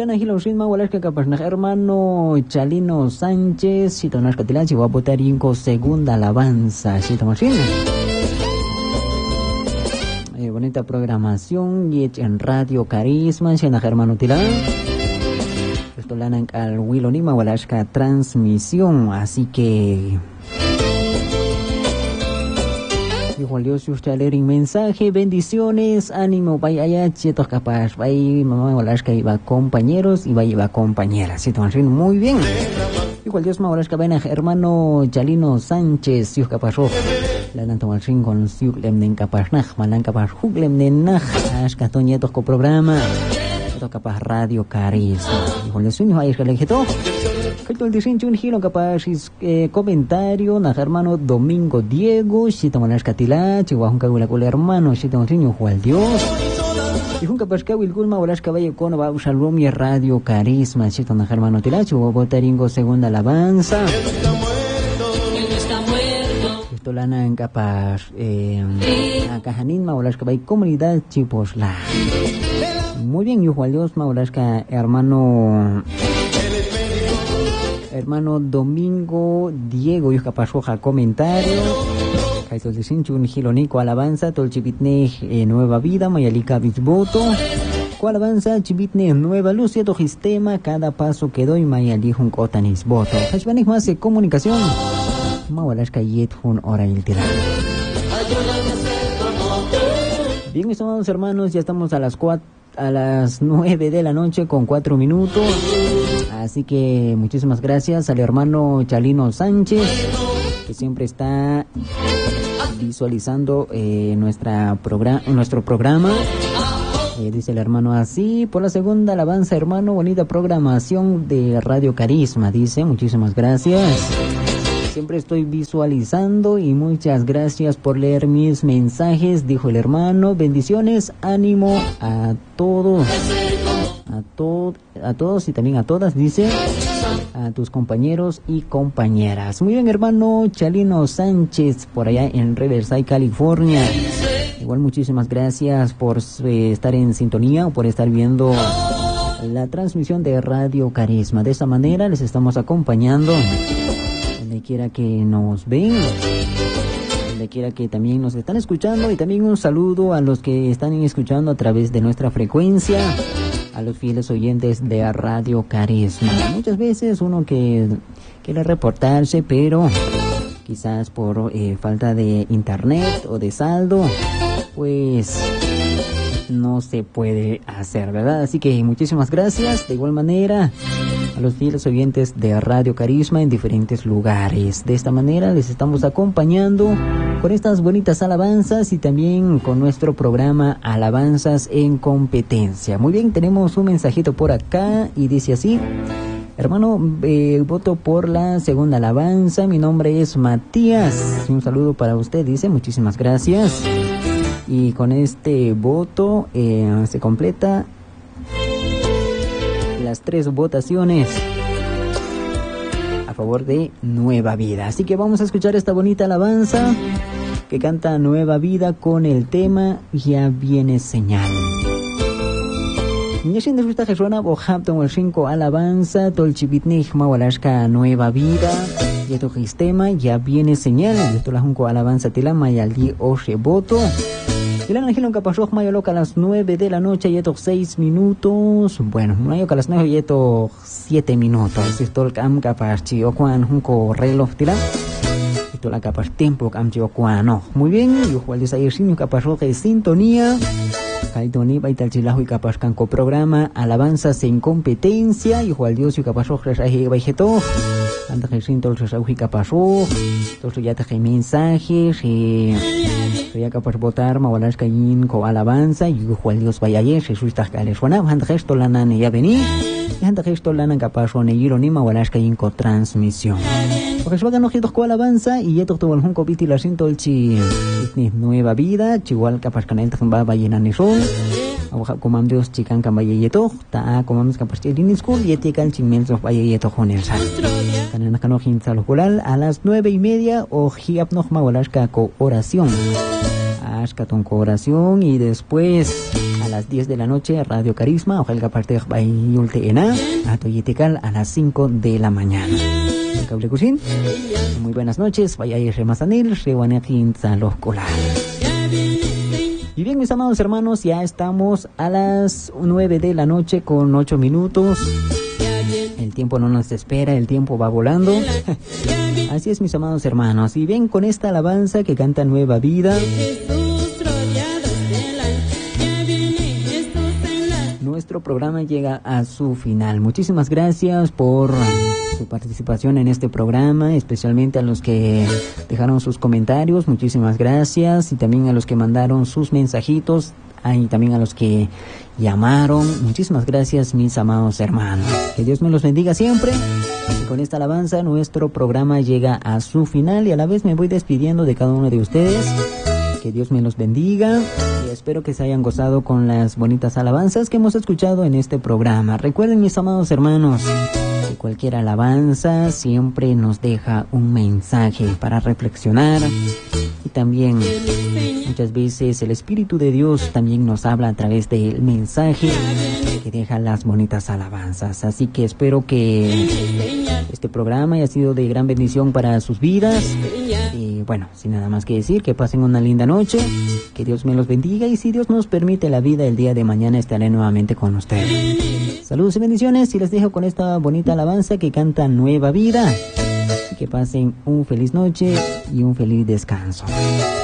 Ilana Hilo Ritma Walasca Capasna hermano Chalino Sánchez, Sito Nascatilachi, va a votar Inco segunda alabanza, Sito Machine. Bonita programación y en Radio Carisma, Siena hermano Tilán. Esto lana al Willow Nima Walasca transmisión, así que Hijo Dios, si usted leer un mensaje, bendiciones, ánimo, vaya allá, chetos capaz, vaya mamá Walasca iba compañeros y vaya iba compañeras, si toman muy bien. Hijo Dios, Walasca ven hermano Chalino Sánchez, si capaz la nan tomar ring con si lemnen capaz nach, malan capaz lemnen nach, ashka toñetos co programa, esto capaz Radio Carisma. Hijo Dios, sueño ahí es que le dije todo. Que el diseño un giro capaz comentario na hermano Domingo Diego si toman las catila chihuahua cagula con hermano si toman niño Juan Dios y un capaz que will gulma o las caballo con va usar mi Radio Carisma si toman hermano tilacho o botaringo segunda alabanza esto lana en capaz a cajanín o las caballo comunidad chipos la muy bien yo Juan Dios o las hermano Domingo Diego y capaz roja comentario Kaito de Sinchun Gilonico alabanza Tolchipitne nueva vida Mayalica Bisboto alabanza Chibitne nueva luz cierto sistema cada paso que doy Mayalihun Kotanis voto Hashbanik más de comunicación Mawalaska Yethun Ora el Tira. Bien, mis amados hermanos, ya estamos a las 9 de la noche con 4 minutos. Así que muchísimas gracias al hermano Chalino Sánchez, que siempre está visualizando nuestro programa. Dice el hermano así, por la segunda alabanza, hermano, bonita programación de Radio Carisma. Dice, muchísimas gracias. Siempre estoy visualizando y muchas gracias por leer mis mensajes, dijo el hermano. Bendiciones, ánimo a todos. A todos y también a todas, dice, a tus compañeros y compañeras. Muy bien, hermano Chalino Sánchez, por allá en Riverside, California. Igual muchísimas gracias por estar en sintonía o por estar viendo la transmisión de Radio Carisma. De esta manera les estamos acompañando donde quiera que nos ven, donde quiera que también nos están escuchando, y también un saludo a los que están escuchando a través de nuestra frecuencia, a los fieles oyentes de Radio Carisma. Muchas veces uno que quiere reportarse, pero quizás por falta de internet o de saldo, pues no se puede hacer, ¿verdad? Así que muchísimas gracias. De igual manera a los fieles oyentes de Radio Carisma en diferentes lugares. De esta manera les estamos acompañando con estas bonitas alabanzas y también con nuestro programa Alabanzas en Competencia. Muy bien, tenemos un mensajito por acá y dice así: hermano, voto por la segunda alabanza. Mi nombre es Matías. Un saludo para usted, dice. Muchísimas gracias. Y con este voto se completa las 3 votaciones a favor de Nueva Vida. Así que vamos a escuchar esta bonita alabanza que canta Nueva Vida con el tema Ya viene señal. Yashin de Rusta Jesona Bohapton el 5 alabanza Tolchibitnich Mawalashka Nueva Vida. Y esto sistema Ya viene señal. Y esto la junco alabanza Tilama y al di Oshe voto. Y la Ángel Capazoj Mayoloca a las 9 de la noche y estos 6 minutos. Bueno, Mayoca a las 9 y estos 7 minutos. Esto el cam capaz chio cuan junco reloj tila. Esto la capaz tiempo cam chio cuan no. Muy bien, yo Juan de Sayir Sinio Capazoj de sintonía. Caitoni Baital Chilajo y capaz canco programa Alabanzas en Competencia. Y Juan Dios y Capazoj resaje baijeto. Anda que sin todo el resaje y Capazoj. Entonces ya te mensajes y ya capaz votar Mawalas Cayin co alabanza y Juan Dios vaya ayer Jesús Tajales Juana anda gesto la nana ya vení anda gesto la nana capaz o negiro ni Mawalas Cayin co transmisión porque se va a ganar co alabanza y ya todo el junco piti la sin tolchi Nueva Vida chihual capaz canal va a llenar ni sol comam Dios chican cambaye yeto ta comam capaz chilin school y etical chimel so vaya yeto con el sal canana cano hinza local a las 9:30 o hiap no Mawalas co oración Ashkaton oración y después a las 10 de la noche, Radio Carisma, Ojalga Partej Bayulte Ena, Atoyetical a las 5 de la mañana. Cable Cusin, muy buenas noches, vaya ir remasanil, rewanekin los colar. Y bien, mis amados hermanos, ya estamos a las 9 de la noche con 8 minutos. El tiempo no nos espera, el tiempo va volando. Así es, mis amados hermanos. Y bien, con esta alabanza que canta Nueva Vida, nuestro programa llega a su final. Muchísimas gracias por su participación en este programa, especialmente a los que dejaron sus comentarios. Muchísimas gracias. Y también a los que mandaron sus mensajitos. Y también a los que llamaron. Muchísimas gracias, mis amados hermanos. Que Dios me los bendiga siempre. Y con esta alabanza nuestro programa llega a su final y a la vez me voy despidiendo de cada uno de ustedes. Que Dios me los bendiga y espero que se hayan gozado con las bonitas alabanzas que hemos escuchado en este programa. Recuerden, mis amados hermanos, que cualquier alabanza siempre nos deja un mensaje para reflexionar. Y también muchas veces el Espíritu de Dios también nos habla a través del mensaje que deja las bonitas alabanzas. Así que espero que este programa haya sido de gran bendición para sus vidas. Y bueno, sin nada más que decir, que pasen una linda noche, que Dios me los bendiga y si Dios nos permite la vida, el día de mañana estaré nuevamente con ustedes. Saludos y bendiciones y les dejo con esta bonita alabanza que canta Nueva Vida. Que pasen un feliz noche y un feliz descanso.